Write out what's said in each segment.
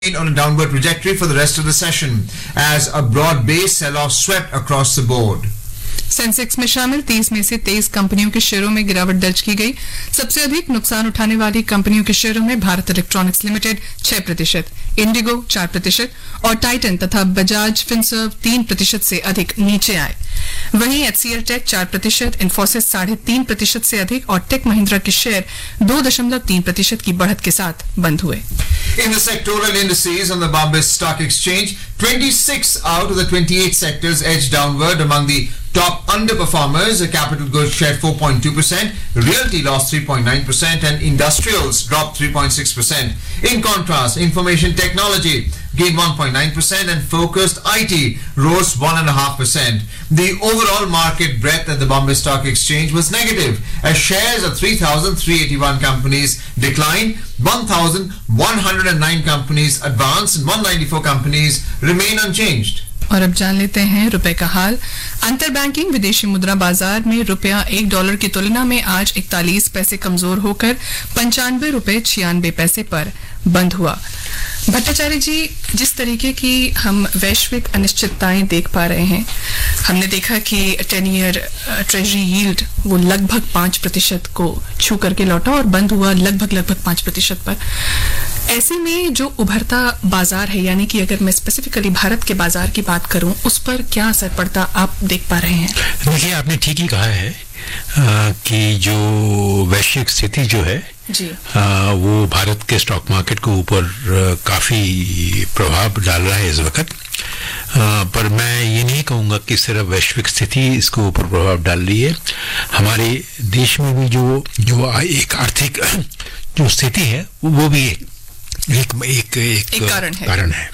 on a downward trajectory for the rest of the session as a broad-based sell-off swept across the board. Sensex में शामिल 30 में से 23 कंपनियों के शेयरों में गिरावट दर्ज की गई। सबसे अधिक नुकसान उठाने वाली कंपनियों के शेयरों में भारत इलेक्ट्रॉनिक्स लिमिटेड 6%, इंडिगो 4% और टाइटन तथा बजाज फिनसर्व 3% से अधिक नीचे आए। वहीं एचसीएल टेक 4%, इन्फोसिस 3.5% से अधिक और टेक महिंद्रा के शेयर 2.3% की बढ़त के साथ बंद हुए। In the sectoral indices on the Bombay Stock Exchange, 26 out of the 28 sectors edged downward. Among the top underperformers, capital goods shed 4.2%, realty lost 3.9%, and industrials dropped 3.6%. In contrast, information technology gained 1.9% and focused IT rose 1.5%. The overall market breadth at the Bombay Stock Exchange was negative as shares of 3,381 companies declined, 1,109 companies advanced, and 194 companies remain unchanged. और अब जान लेते हैं रुपए का हाल। अंतर banking विदेशी मुद्रा बाजार में रुपया $1 की तुलना में आज 41 पैसे कमजोर होकर 95 रुपए 96 पैसे पर बंद हुआ। भट्टाचार्य जी, जिस तरीके की हम वैश्विक अनिश्चितताएं देख पा रहे हैं, हमने देखा कि 10 ईयर ट्रेजरी यील्ड वो लगभग 5% को छू करके लौटा और बंद हुआ लगभग 5% पर। ऐसे में जो उभरता बाजार है, यानी कि अगर मैं स्पेसिफिकली भारत के बाजार की बात करूं, उस पर क्या असर पड़ता आप देख पा रहे हैं? देखिए, आपने ठीक ही कहा है कि जो वैश्विक स्थिति जो है वो भारत के स्टॉक मार्केट के ऊपर काफी प्रभाव डाल रहा है इस वक्त। पर मैं ये नहीं कहूँगा कि सिर्फ वैश्विक स्थिति इसके ऊपर प्रभाव डाल रही है। हमारे देश में भी जो एक आर्थिक जो स्थिति है वो भी एक कारण है।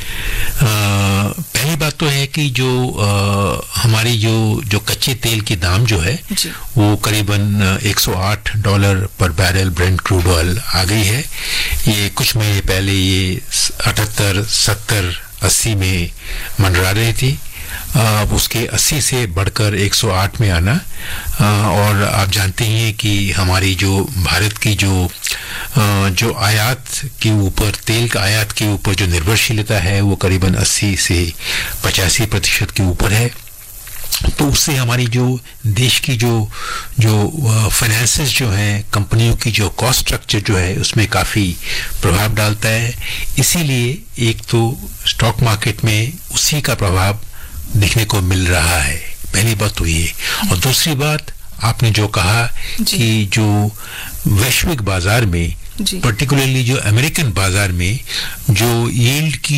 पहली बात तो है कि जो हमारी जो कच्चे तेल की दाम जो है वो करीबन $108 पर बैरल ब्रेंट क्रूड ऑयल आ गई है। ये कुछ महीने पहले ये 78, 70, 80 में मंडरा रही थी। अब उसके 80 से बढ़कर 108 में आना, और आप जानते ही हैं कि हमारी जो भारत की जो आयात के ऊपर, तेल का आयात के ऊपर जो निर्भरशीलता है वो करीबन 80 से 85% के ऊपर है। तो उससे हमारी जो देश की जो फाइनेंसेस जो हैं, कंपनियों की जो कॉस्ट स्ट्रक्चर जो है उसमें काफ़ी प्रभाव डालता है। इसीलिए एक तो स्टॉक मार्केट में उसी का प्रभाव देखने को मिल रहा है। पहली बात तो ये, और दूसरी बात आपने जो कहा कि जो वैश्विक बाजार में, पर्टिकुलरली जो अमेरिकन बाजार में जो यील्ड की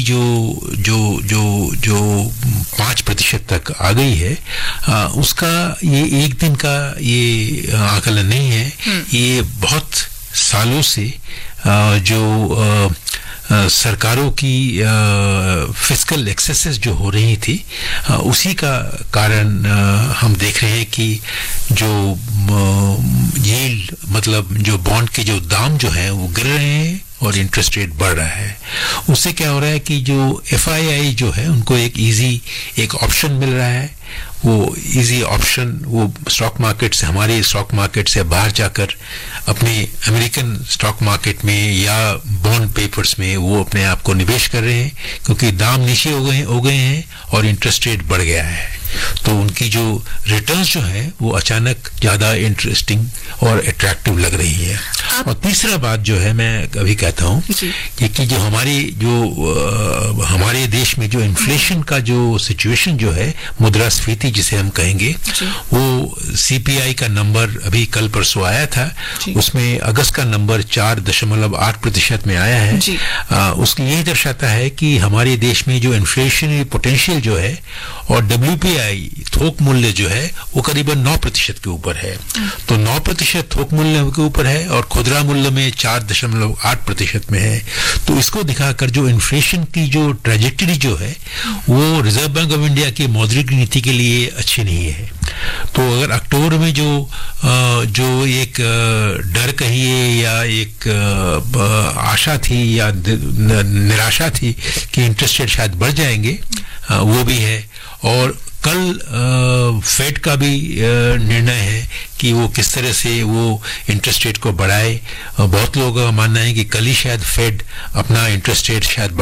जो 5% तक आ गई है, उसका ये एक दिन का ये आकलन नहीं है। ये बहुत सालों से जो सरकारों की फिस्कल एक्सेसेस जो हो रही थी, उसी का कारण हम देख रहे हैं कि जो यील्ड, मतलब जो बॉन्ड के जो दाम जो है वो गिर रहे हैं और इंटरेस्ट रेट बढ़ रहा है। उससे क्या हो रहा है कि जो FII जो है उनको एक ऑप्शन मिल रहा है। वो इजी ऑप्शन वो स्टॉक मार्केट से, हमारे स्टॉक मार्केट से बाहर जाकर अपने अमेरिकन स्टॉक मार्केट में या बॉन्ड पेपर्स में वो अपने आप को निवेश कर रहे हैं, क्योंकि दाम नीचे हो गए हैं और इंटरेस्ट रेट बढ़ गया है। तो उनकी जो रिटर्न्स जो है वो अचानक ज़्यादा इंटरेस्टिंग और अट्रैक्टिव लग रही है। और तीसरा बात जो है, मैं अभी कहता हूँ कि जो हमारे देश में जो इन्फ्लेशन का जो सिचुएशन जो है, मुद्रास्फीति जिसे हम कहेंगे, वो CPI का नंबर अभी कल परसों आया था। उसमें अगस्त का नंबर 4.8% में आया है। उसकी यही दर्शाता है कि हमारे देश में जो इन्फ्लेशनरी पोटेंशियल जो है और WPI थोक मूल्य जो है वो करीबन 9% के ऊपर है। तो 9% थोक मूल्य के ऊपर है और खुदरा मूल्य में 4.8% में है। तो इसको दिखाकर जो इन्फ्लेशन की जो ट्रेजेक्टरी जो है वो रिजर्व बैंक ऑफ इंडिया की मौद्रिक नीति के लिए अच्छी नहीं है। तो अगर अक्टूबर में जो एक डर कहिए या एक आशा थी या निराशा थी कि इंटरेस्ट रेट शायद बढ़ जाएंगे, वो भी है। और कल फेड का भी निर्णय है कि वो किस तरह से वो इंटरेस्ट रेट को बढ़ाए। बहुत लोगों का मानना है कि कल ही शायद फेड अपना इंटरेस्ट रेट शायद